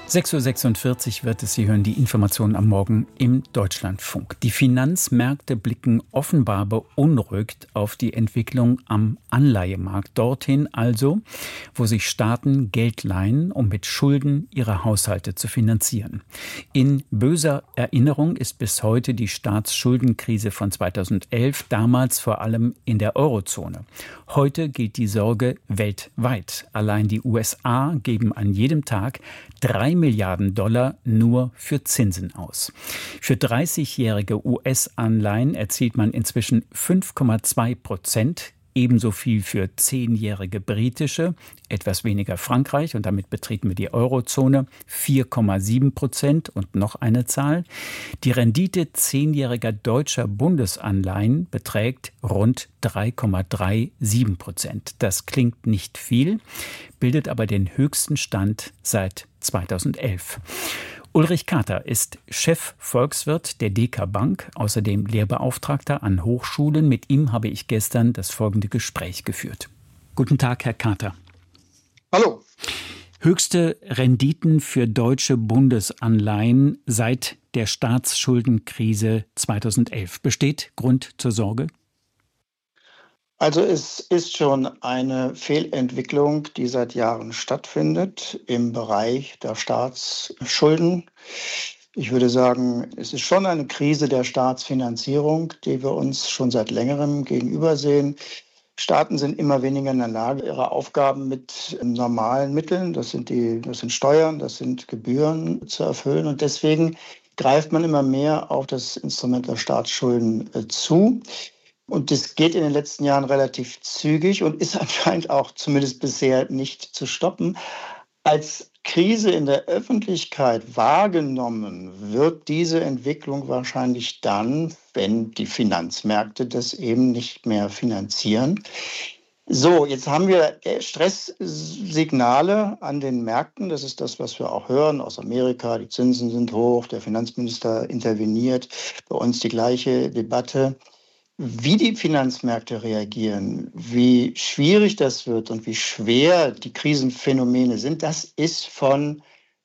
6:46 Uhr wird es, Sie hören die Informationen am Morgen im Deutschlandfunk. Die Finanzmärkte blicken offenbar beunruhigt auf die Entwicklung am Anleihemarkt. Dorthin also, wo sich Staaten Geld leihen, um mit Schulden ihre Haushalte zu finanzieren. In böser Erinnerung ist bis heute die Staatsschuldenkrise von 2011, damals vor allem in der Eurozone. Heute gilt die Sorge weltweit. Allein die USA geben an jedem Tag 3 Milliarden Dollar nur für Zinsen aus. Für 30-jährige US-Anleihen erzielt man inzwischen 5,2%, ebenso viel für 10-jährige britische, etwas weniger Frankreich, und damit betreten wir die Eurozone, 4,7% und noch eine Zahl. Die Rendite 10-jähriger deutscher Bundesanleihen beträgt rund 3,37%. Das klingt nicht viel, bildet aber den höchsten Stand seit 2011. Ulrich Kater ist Chefvolkswirt der DK Bank, außerdem Lehrbeauftragter an Hochschulen. Mit ihm habe ich gestern das folgende Gespräch geführt. Guten Tag, Herr Kater. Hallo. Höchste Renditen für deutsche Bundesanleihen seit der Staatsschuldenkrise 2011. Besteht Grund zur Sorge? Also es ist schon eine Fehlentwicklung, die seit Jahren stattfindet im Bereich der Staatsschulden. Ich würde sagen, es ist schon eine Krise der Staatsfinanzierung, die wir uns schon seit längerem gegenübersehen. Staaten sind immer weniger in der Lage, ihre Aufgaben mit normalen Mitteln, das sind Steuern, das sind Gebühren, zu erfüllen. Und deswegen greift man immer mehr auf das Instrument der Staatsschulden zu. Und das geht in den letzten Jahren relativ zügig und ist anscheinend auch zumindest bisher nicht zu stoppen. Als Krise in der Öffentlichkeit wahrgenommen wird diese Entwicklung wahrscheinlich dann, wenn die Finanzmärkte das eben nicht mehr finanzieren. So, jetzt haben wir Stresssignale an den Märkten. Das ist das, was wir auch hören aus Amerika. Die Zinsen sind hoch, der Finanzminister interveniert. Bei uns die gleiche Debatte. Wie die Finanzmärkte reagieren, wie schwierig das wird und wie schwer die Krisenphänomene sind, das ist von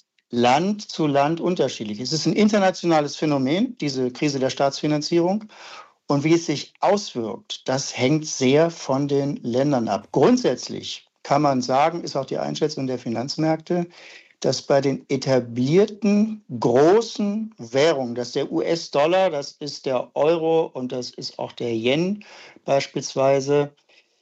Land zu Land unterschiedlich. Es ist ein internationales Phänomen, diese Krise der Staatsfinanzierung. Und wie es sich auswirkt, das hängt sehr von den Ländern ab. Grundsätzlich kann man sagen, ist auch die Einschätzung der Finanzmärkte, dass bei den etablierten großen Währungen, das ist der US-Dollar, das ist der Euro und das ist auch der Yen beispielsweise,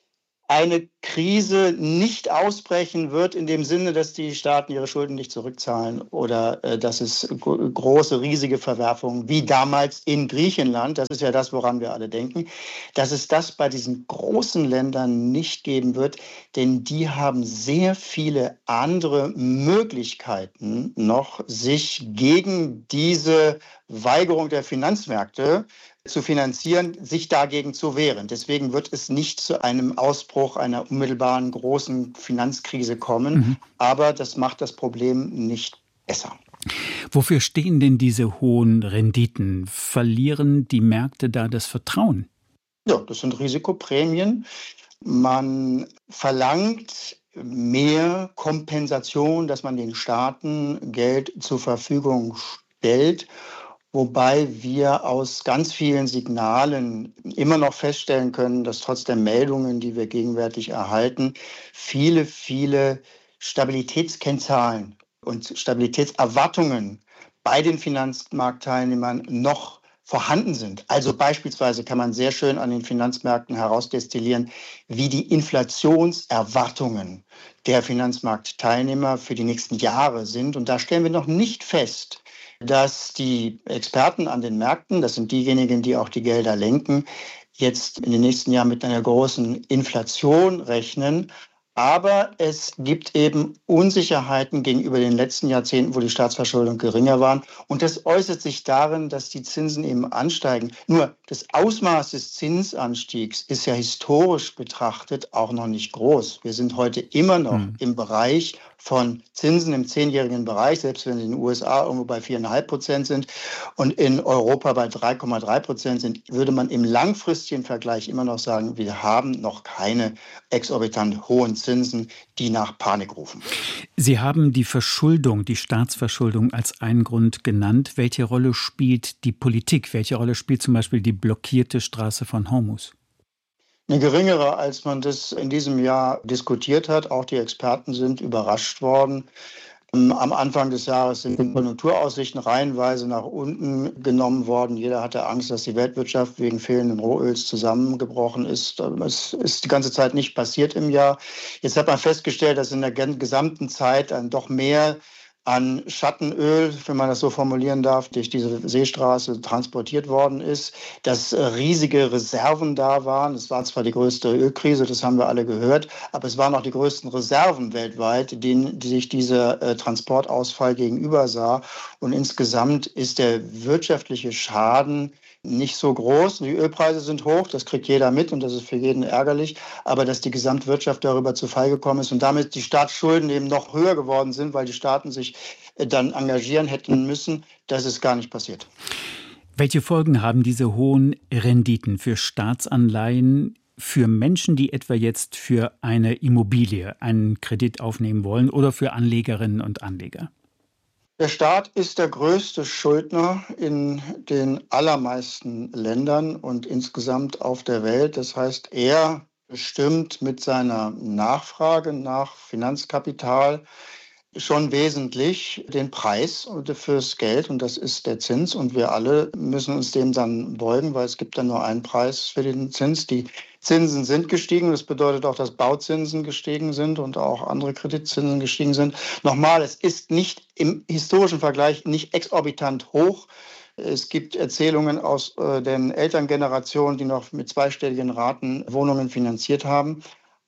eine Krise nicht ausbrechen wird in dem Sinne, dass die Staaten ihre Schulden nicht zurückzahlen oder dass es große, riesige Verwerfungen wie damals in Griechenland, das ist ja das, woran wir alle denken, dass es das bei diesen großen Ländern nicht geben wird, denn die haben sehr viele andere Möglichkeiten noch, sich gegen diese Weigerung der Finanzmärkte zu finanzieren, sich dagegen zu wehren. Deswegen wird es nicht zu einem Ausbruch einer unmittelbaren großen Finanzkrise kommen. Aber das macht das Problem nicht besser. Wofür stehen denn diese hohen Renditen? Verlieren die Märkte da das Vertrauen? Ja, das sind Risikoprämien. Man verlangt mehr Kompensation, dass man den Staaten Geld zur Verfügung stellt. Wobei wir aus ganz vielen Signalen immer noch feststellen können, dass trotz der Meldungen, die wir gegenwärtig erhalten, viele Stabilitätskennzahlen und Stabilitätserwartungen bei den Finanzmarktteilnehmern noch vorhanden sind. Also beispielsweise kann man sehr schön an den Finanzmärkten herausdestillieren, wie die Inflationserwartungen der Finanzmarktteilnehmer für die nächsten Jahre sind. Und da stellen wir noch nicht fest, dass die Experten an den Märkten, das sind diejenigen, die auch die Gelder lenken, jetzt in den nächsten Jahren mit einer großen Inflation rechnen. Aber es gibt eben Unsicherheiten gegenüber den letzten Jahrzehnten, wo die Staatsverschuldung geringer war. Und das äußert sich darin, dass die Zinsen eben ansteigen. Nur das Ausmaß des Zinsanstiegs ist ja historisch betrachtet auch noch nicht groß. Wir sind heute immer noch im Bereich von Zinsen im 10-jährigen Bereich, selbst wenn sie in den USA irgendwo bei 4,5% sind und in Europa bei 3,3% sind, würde man im langfristigen Vergleich immer noch sagen, wir haben noch keine exorbitant hohen Zinsen, die nach Panik rufen. Sie haben die Verschuldung, die Staatsverschuldung als einen Grund genannt. Welche Rolle spielt die Politik? Welche Rolle spielt zum Beispiel die blockierte Straße von Hormuz? Eine geringere, als man das in diesem Jahr diskutiert hat. Auch die Experten sind überrascht worden. Am Anfang des Jahres sind die Konjunkturaussichten reihenweise nach unten genommen worden. Jeder hatte Angst, dass die Weltwirtschaft wegen fehlenden Rohöls zusammengebrochen ist. Es ist die ganze Zeit nicht passiert im Jahr. Jetzt hat man festgestellt, dass in der gesamten Zeit dann doch mehr an Schattenöl, wenn man das so formulieren darf, durch diese Seestraße transportiert worden ist, dass riesige Reserven da waren. Es war zwar die größte Ölkrise, das haben wir alle gehört, aber es waren auch die größten Reserven weltweit, denen sich dieser Transportausfall gegenüber sah. Und insgesamt ist der wirtschaftliche Schaden nicht so groß. Die Ölpreise sind hoch, das kriegt jeder mit und das ist für jeden ärgerlich. Aber dass die Gesamtwirtschaft darüber zu Fall gekommen ist und damit die Staatsschulden eben noch höher geworden sind, weil die Staaten sich dann engagieren hätten müssen, das ist gar nicht passiert. Welche Folgen haben diese hohen Renditen für Staatsanleihen, für Menschen, die etwa jetzt für eine Immobilie einen Kredit aufnehmen wollen oder für Anlegerinnen und Anleger? Der Staat ist der größte Schuldner in den allermeisten Ländern und insgesamt auf der Welt. Das heißt, er bestimmt mit seiner Nachfrage nach Finanzkapital schon wesentlich den Preis fürs Geld und das ist der Zins und wir alle müssen uns dem dann beugen, weil es gibt dann nur einen Preis für den Zins. Die Zinsen sind gestiegen, das bedeutet auch, dass Bauzinsen gestiegen sind und auch andere Kreditzinsen gestiegen sind. Nochmal, es ist nicht im historischen Vergleich nicht exorbitant hoch. Es gibt Erzählungen aus den Elterngenerationen, die noch mit zweistelligen Raten Wohnungen finanziert haben.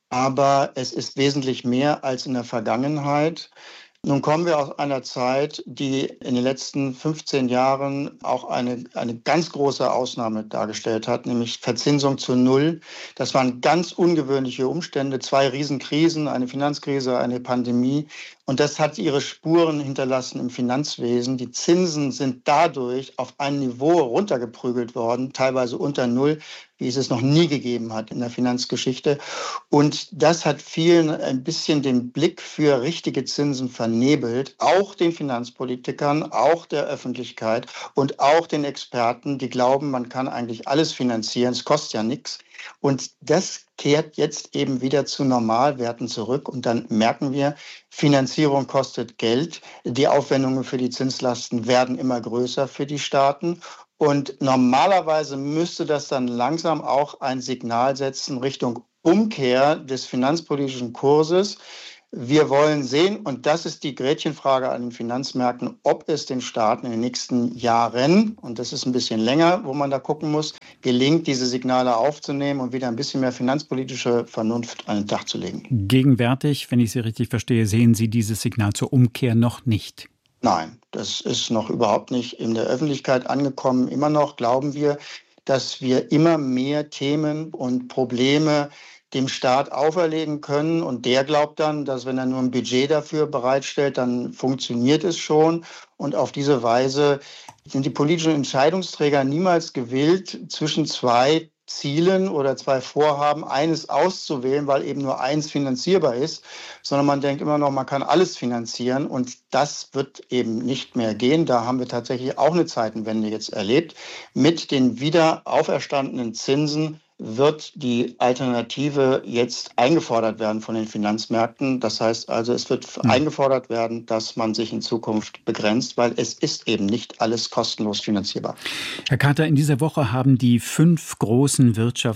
Aber es ist wesentlich mehr als in der Vergangenheit. Nun kommen wir aus einer Zeit, die in den letzten 15 Jahren auch eine ganz große Ausnahme dargestellt hat, nämlich Verzinsung zu Null. Das waren ganz ungewöhnliche Umstände, 2 Riesenkrisen, eine Finanzkrise, eine Pandemie. Und das hat ihre Spuren hinterlassen im Finanzwesen. Die Zinsen sind dadurch auf ein Niveau runtergeprügelt worden, teilweise unter Null, wie es es noch nie gegeben hat in der Finanzgeschichte. Und das hat vielen ein bisschen den Blick für richtige Zinsen vernebelt, auch den Finanzpolitikern, auch der Öffentlichkeit und auch den Experten, die glauben, man kann eigentlich alles finanzieren, es kostet ja nichts. Und das kehrt jetzt eben wieder zu Normalwerten zurück. Und dann merken wir, Finanzierung kostet Geld. Die Aufwendungen für die Zinslasten werden immer größer für die Staaten. Und normalerweise müsste das dann langsam auch ein Signal setzen Richtung Umkehr des finanzpolitischen Kurses. Wir wollen sehen, und das ist die Gretchenfrage an den Finanzmärkten, ob es den Staaten in den nächsten Jahren, und das ist ein bisschen länger, wo man da gucken muss, gelingt, diese Signale aufzunehmen und wieder ein bisschen mehr finanzpolitische Vernunft an den Tag zu legen. Gegenwärtig, wenn ich Sie richtig verstehe, sehen Sie dieses Signal zur Umkehr noch nicht? Nein, das ist noch überhaupt nicht in der Öffentlichkeit angekommen. Immer noch glauben wir, dass wir immer mehr Themen und Probleme dem Staat auferlegen können. Und der glaubt dann, dass wenn er nur ein Budget dafür bereitstellt, dann funktioniert es schon. Und auf diese Weise sind die politischen Entscheidungsträger niemals gewillt, zwischen 2 Zielen oder 2 Vorhaben eines auszuwählen, weil eben nur eins finanzierbar ist, sondern man denkt immer noch, man kann alles finanzieren und das wird eben nicht mehr gehen. Da haben wir tatsächlich auch eine Zeitenwende jetzt erlebt. Mit den wieder auferstandenen Zinsen wird die Alternative jetzt eingefordert werden von den Finanzmärkten. Das heißt also, es wird eingefordert werden, dass man sich in Zukunft begrenzt, weil es ist eben nicht alles kostenlos finanzierbar. Herr Carter, in dieser Woche haben die 5 großen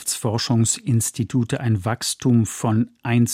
Wirtschaftsforschungsinstitute ein Wachstum von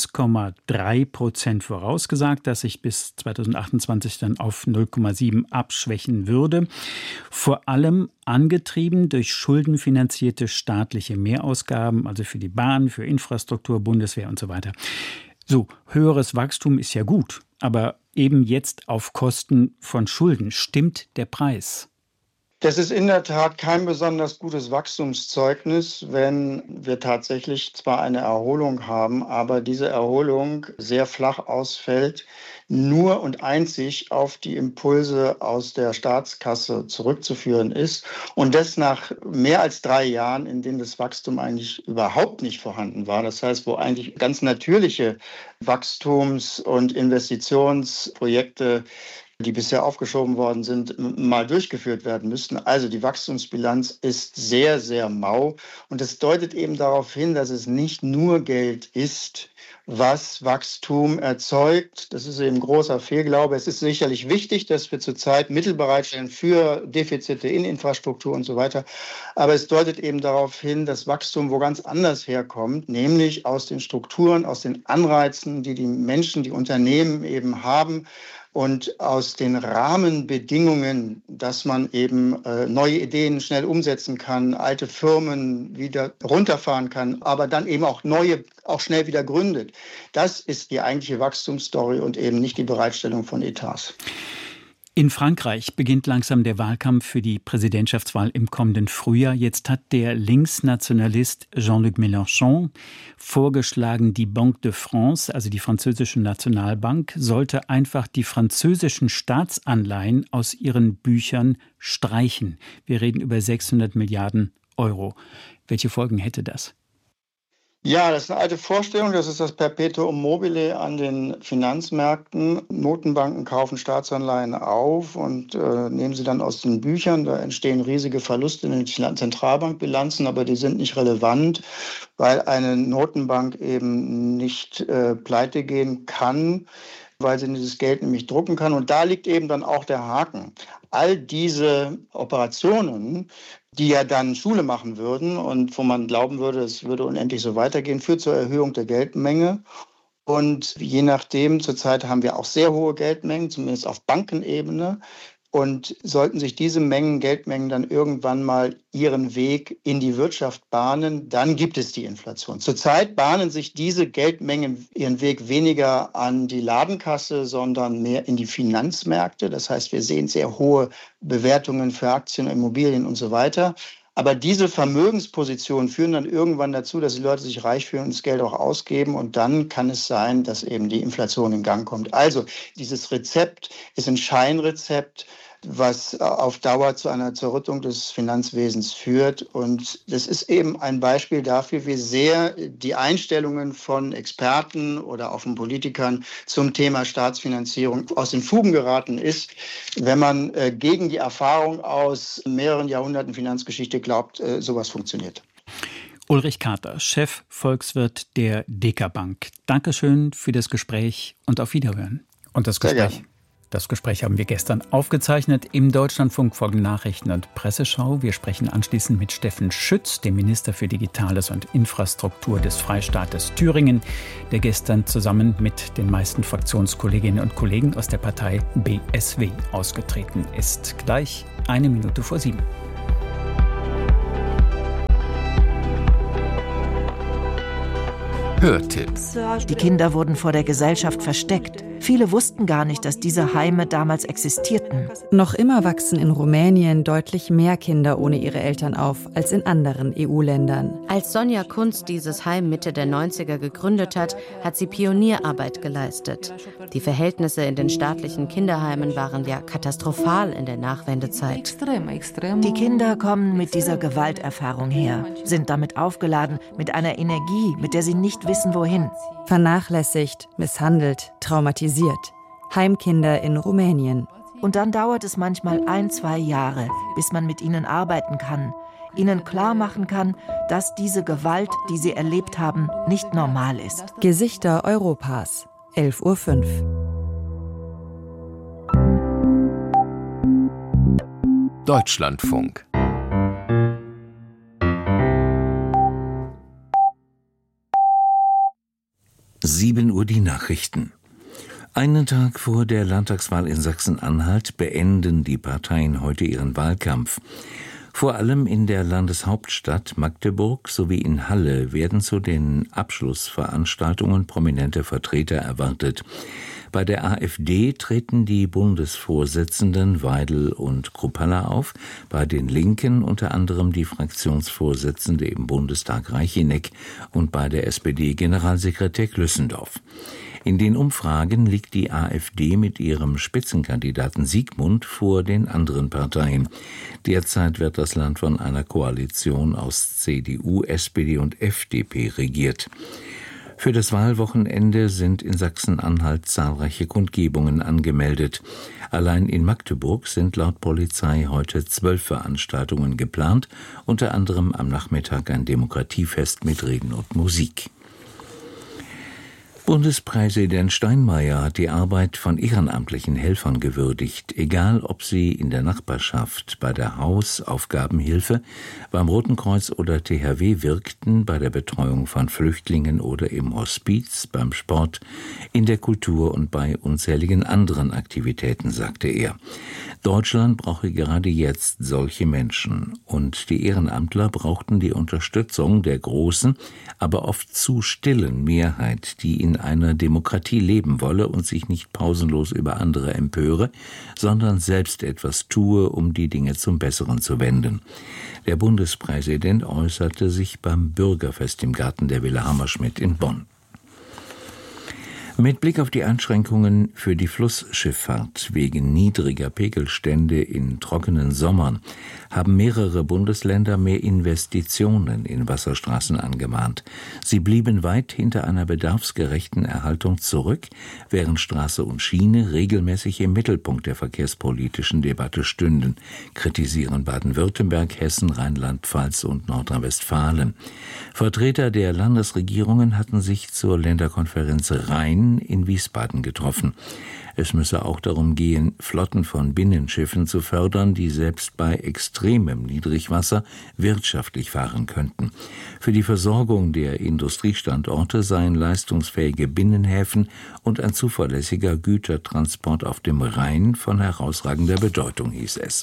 1,3% vorausgesagt, das sich bis 2028 dann auf 0,7 abschwächen würde. Vor allem angetrieben durch schuldenfinanzierte staatliche Mehrausgaben, also für die Bahn, für Infrastruktur, Bundeswehr und so weiter. So, höheres Wachstum ist ja gut, aber eben jetzt auf Kosten von Schulden. Stimmt der Preis? Das ist in der Tat kein besonders gutes Wachstumszeugnis, wenn wir tatsächlich zwar eine Erholung haben, aber diese Erholung sehr flach ausfällt, nur und einzig auf die Impulse aus der Staatskasse zurückzuführen ist und das nach mehr als 3 Jahren, in denen das Wachstum eigentlich überhaupt nicht vorhanden war. Das heißt, wo eigentlich ganz natürliche Wachstums- und Investitionsprojekte, die bisher aufgeschoben worden sind, mal durchgeführt werden müssten. Also die Wachstumsbilanz ist sehr, sehr mau. Und das deutet eben darauf hin, dass es nicht nur Geld ist, was Wachstum erzeugt. Das ist eben ein großer Fehlglaube. Es ist sicherlich wichtig, dass wir zurzeit Mittel bereitstellen für Defizite in Infrastruktur und so weiter. Aber es deutet eben darauf hin, dass Wachstum wo ganz anders herkommt, nämlich aus den Strukturen, aus den Anreizen, die die Menschen, die Unternehmen eben haben, und aus den Rahmenbedingungen, dass man eben neue Ideen schnell umsetzen kann, alte Firmen wieder runterfahren kann, aber dann eben auch neue auch schnell wieder gründet. Das ist die eigentliche Wachstumsstory und eben nicht die Bereitstellung von Etats. In Frankreich beginnt langsam der Wahlkampf für die Präsidentschaftswahl im kommenden Frühjahr. Jetzt hat der Linksnationalist Jean-Luc Mélenchon vorgeschlagen, die Banque de France, also die französische Nationalbank, sollte einfach die französischen Staatsanleihen aus ihren Büchern streichen. Wir reden über 600 Milliarden Euro. Welche Folgen hätte das? Ja, das ist eine alte Vorstellung. Das ist das Perpetuum mobile an den Finanzmärkten. Notenbanken kaufen Staatsanleihen auf und nehmen sie dann aus den Büchern. Da entstehen riesige Verluste in den Zentralbankbilanzen, aber die sind nicht relevant, weil eine Notenbank eben nicht pleite gehen kann, weil sie dieses Geld nämlich drucken kann. Und da liegt eben dann auch der Haken. All diese Operationen, die ja dann Schule machen würden und wo man glauben würde, es würde unendlich so weitergehen, führt zur Erhöhung der Geldmenge. Und je nachdem, zurzeit haben wir auch sehr hohe Geldmengen, zumindest auf Bankenebene. Und sollten sich diese Geldmengen dann irgendwann mal ihren Weg in die Wirtschaft bahnen, dann gibt es die Inflation. Zurzeit bahnen sich diese Geldmengen ihren Weg weniger an die Ladenkasse, sondern mehr in die Finanzmärkte. Das heißt, wir sehen sehr hohe Bewertungen für Aktien, Immobilien und so weiter. Aber diese Vermögenspositionen führen dann irgendwann dazu, dass die Leute sich reich fühlen und das Geld auch ausgeben. Und dann kann es sein, dass eben die Inflation in Gang kommt. Also dieses Rezept ist ein Scheinrezept, was auf Dauer zu einer Zerrüttung des Finanzwesens führt. Und das ist eben ein Beispiel dafür, wie sehr die Einstellungen von Experten oder auch von Politikern zum Thema Staatsfinanzierung aus den Fugen geraten ist, wenn man gegen die Erfahrung aus mehreren Jahrhunderten Finanzgeschichte glaubt, sowas funktioniert. Ulrich Kater, Chefvolkswirt der DK Bank. Dankeschön für das Gespräch und auf Wiederhören. Und das Gespräch haben wir gestern aufgezeichnet. Im Deutschlandfunk folgen Nachrichten und Presseschau. Wir sprechen anschließend mit Steffen Schütz, dem Minister für Digitales und Infrastruktur des Freistaates Thüringen, der gestern zusammen mit den meisten Fraktionskolleginnen und Kollegen aus der Partei BSW ausgetreten ist. Gleich 6:01. Hörtipps. Die Kinder wurden vor der Gesellschaft versteckt. Viele wussten gar nicht, dass diese Heime damals existierten. Noch immer wachsen in Rumänien deutlich mehr Kinder ohne ihre Eltern auf als in anderen EU-Ländern. Als Sonja Kunz dieses Heim Mitte der 90er gegründet hat, hat sie Pionierarbeit geleistet. Die Verhältnisse in den staatlichen Kinderheimen waren ja katastrophal in der Nachwendezeit. Die Kinder kommen mit dieser Gewalterfahrung her, sind damit aufgeladen, mit einer Energie, mit der sie nicht wissen, wohin. Vernachlässigt, misshandelt, traumatisiert. Heimkinder in Rumänien. Und dann dauert es manchmal 1-2 Jahre, bis man mit ihnen arbeiten kann, ihnen klar machen kann, dass diese Gewalt, die sie erlebt haben, nicht normal ist. Gesichter Europas, 11:05 Uhr. Deutschlandfunk. Uhr die Nachrichten. Einen Tag vor der Landtagswahl in Sachsen-Anhalt beenden die Parteien heute ihren Wahlkampf. Vor allem in der Landeshauptstadt Magdeburg sowie in Halle werden zu den Abschlussveranstaltungen prominente Vertreter erwartet. Bei der AfD treten die Bundesvorsitzenden Weidel und Kruppalla auf, bei den Linken unter anderem die Fraktionsvorsitzende im Bundestag Reicheneck und bei der SPD Generalsekretär Glüssendorf. In den Umfragen liegt die AfD mit ihrem Spitzenkandidaten Siegmund vor den anderen Parteien. Derzeit wird das Land von einer Koalition aus CDU, SPD und FDP regiert. Für das Wahlwochenende sind in Sachsen-Anhalt zahlreiche Kundgebungen angemeldet. Allein in Magdeburg sind laut Polizei heute 12 Veranstaltungen geplant, unter anderem am Nachmittag ein Demokratiefest mit Reden und Musik. Bundespräsident Steinmeier hat die Arbeit von ehrenamtlichen Helfern gewürdigt, egal ob sie in der Nachbarschaft, bei der Hausaufgabenhilfe, beim Roten Kreuz oder THW wirkten, bei der Betreuung von Flüchtlingen oder im Hospiz, beim Sport, in der Kultur und bei unzähligen anderen Aktivitäten, sagte er. Deutschland brauche gerade jetzt solche Menschen und die Ehrenamtler brauchten die Unterstützung der großen, aber oft zu stillen Mehrheit, die in einer Demokratie leben wolle und sich nicht pausenlos über andere empöre, sondern selbst etwas tue, um die Dinge zum Besseren zu wenden. Der Bundespräsident äußerte sich beim Bürgerfest im Garten der Villa Hammerschmidt in Bonn. Mit Blick auf die Einschränkungen für die Flussschifffahrt wegen niedriger Pegelstände in trockenen Sommern haben mehrere Bundesländer mehr Investitionen in Wasserstraßen angemahnt. Sie blieben weit hinter einer bedarfsgerechten Erhaltung zurück, während Straße und Schiene regelmäßig im Mittelpunkt der verkehrspolitischen Debatte stünden, kritisieren Baden-Württemberg, Hessen, Rheinland-Pfalz und Nordrhein-Westfalen. Vertreter der Landesregierungen hatten sich zur Länderkonferenz Rhein in Wiesbaden getroffen. Es müsse auch darum gehen, Flotten von Binnenschiffen zu fördern, die selbst bei extremem Niedrigwasser wirtschaftlich fahren könnten. Für die Versorgung der Industriestandorte seien leistungsfähige Binnenhäfen und ein zuverlässiger Gütertransport auf dem Rhein von herausragender Bedeutung, hieß es.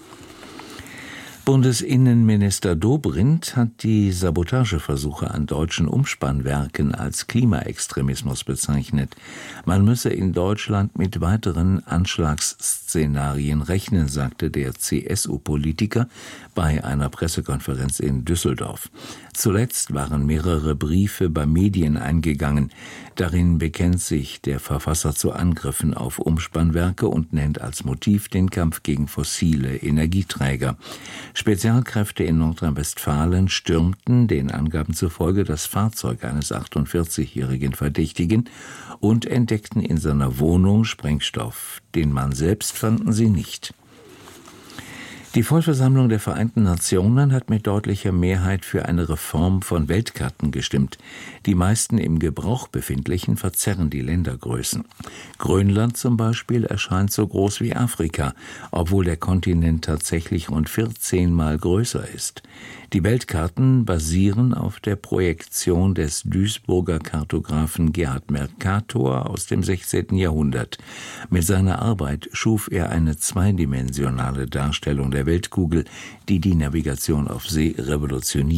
Bundesinnenminister Dobrindt hat die Sabotageversuche an deutschen Umspannwerken als Klimaextremismus bezeichnet. Man müsse in Deutschland mit weiteren Anschlagsszenarien rechnen, sagte der CSU-Politiker bei einer Pressekonferenz in Düsseldorf. Zuletzt waren mehrere Briefe bei Medien eingegangen. Darin bekennt sich der Verfasser zu Angriffen auf Umspannwerke und nennt als Motiv den Kampf gegen fossile Energieträger. Spezialkräfte in Nordrhein-Westfalen stürmten, den Angaben zufolge, das Fahrzeug eines 48-jährigen Verdächtigen und entdeckten in seiner Wohnung Sprengstoff. Den Mann selbst fanden sie nicht. Die Vollversammlung der Vereinten Nationen hat mit deutlicher Mehrheit für eine Reform von Weltkarten gestimmt. Die meisten im Gebrauch befindlichen verzerren die Ländergrößen. Grönland zum Beispiel erscheint so groß wie Afrika, obwohl der Kontinent tatsächlich rund 14 Mal größer ist. Die Weltkarten basieren auf der Projektion des Duisburger Kartografen Gerhard Mercator aus dem 16. Jahrhundert. Mit seiner Arbeit schuf er eine zweidimensionale Darstellung der Weltkugel, die die Navigation auf See revolutioniert.